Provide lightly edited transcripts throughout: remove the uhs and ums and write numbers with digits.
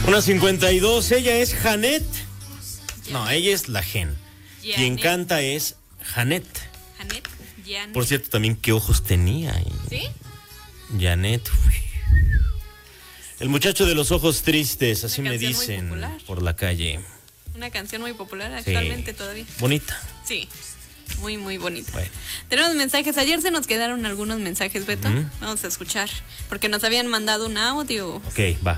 1:52, ella es Janet. No, ella es la Gen. Janet. Quien canta es Janet. Janet. Por cierto, también qué ojos tenía. ¿Sí? Janet. El muchacho de los ojos tristes, así me dicen por la calle. Una canción muy popular actualmente todavía. Bonita. Sí, muy, muy bonita. Bueno. Tenemos mensajes. Ayer se nos quedaron algunos mensajes, Beto. Vamos a escuchar, porque nos habían mandado un audio. Ok, va.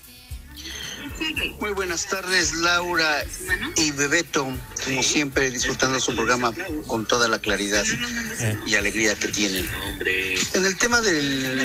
Muy buenas tardes, Laura y Bebeto, como siempre disfrutando su programa con toda la claridad y alegría que tienen. En el tema de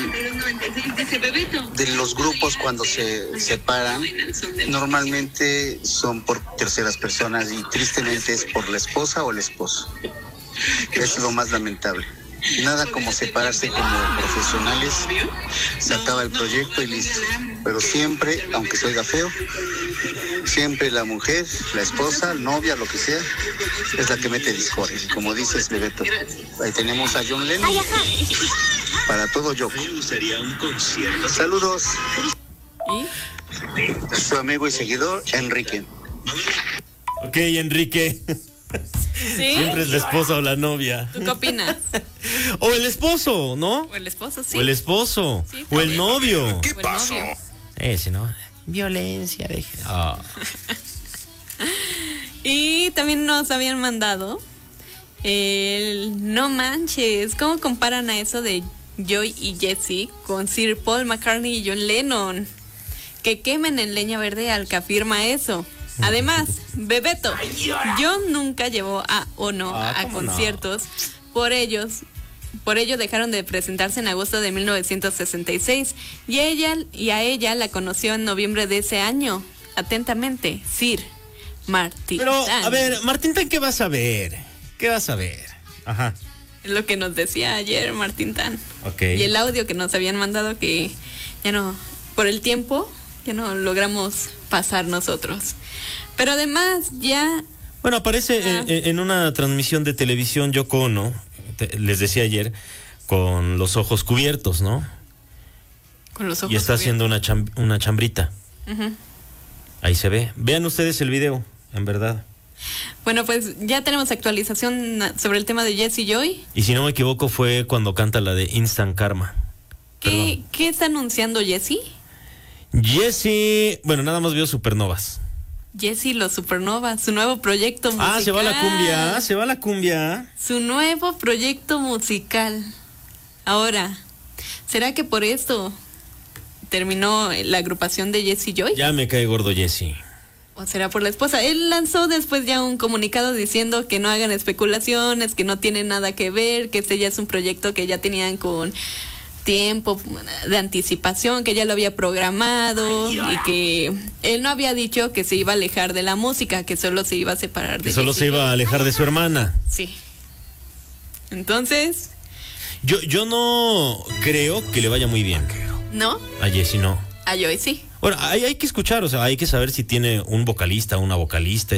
los grupos cuando se separan, normalmente son por terceras personas y tristemente es por la esposa o el esposo. Es lo más lamentable. Nada como separarse como profesionales, se acaba el proyecto y listo. Pero siempre, aunque se oiga feo, siempre la mujer, la esposa, novia, lo que sea, es la que mete discordia. Como dices, Bebeto, ahí tenemos a John Lennon para todo Yoko. Saludos. ¿Y? Su amigo y seguidor, Enrique. Ok, Enrique. ¿Sí? Siempre es la esposa o la novia. ¿Tú qué opinas? O el esposo, ¿no? O el esposo, sí. O el esposo. Sí, o el novio. ¿Qué pasó? Ese, ¿no? Violencia. Oh. Y también nos habían mandado no manches, ¿cómo comparan a eso de Joy y Jesse con Sir Paul McCartney y John Lennon? Que quemen en leña verde al que afirma eso. Además, Bebeto, John nunca llevó a Ono a conciertos. No? Por ello dejaron de presentarse en agosto de 1966 y a ella la conoció en noviembre de ese año. Atentamente, Sir Martin. Pero, a ver, Martin Tan, ¿qué vas a ver? ¿Qué vas a ver? Ajá. Es lo que nos decía ayer Martin Tan. Okay. Y el audio que nos habían mandado que ya no, por el tiempo, ya no logramos pasar nosotros. Pero además ya... Bueno, aparece en una transmisión de televisión Yoko Ono, les decía ayer, con los ojos cubiertos, ¿no? Con los ojos y está haciendo una chambrita. Ahí se ve. Vean ustedes el video, en verdad. Bueno, pues ya tenemos actualización sobre el tema de Jesse Joy. Y si no me equivoco fue cuando canta la de Instant Karma. ¿Qué está anunciando Jesse? Jesse, bueno, nada más veo Supernovas. Jesse los Supernovas, su nuevo proyecto musical. Se va la cumbia. Su nuevo proyecto musical. Ahora, ¿será que por esto terminó la agrupación de Jesse Joy? Ya me cae gordo Jesse. ¿O será por la esposa? Él lanzó después ya un comunicado diciendo que no hagan especulaciones, que no tiene nada que ver, que este ya es un proyecto que ya tenían con tiempo de anticipación, que ya lo había programado y que él no había dicho que se iba a alejar de la música, que solo se iba a separar de que solo Jesse. Se iba a alejar de su hermana. Sí. Entonces... Yo no creo que le vaya muy bien. ¿No? A Jesse no. A Joy sí. Bueno, hay que escuchar, o sea, hay que saber si tiene un vocalista, una vocalista.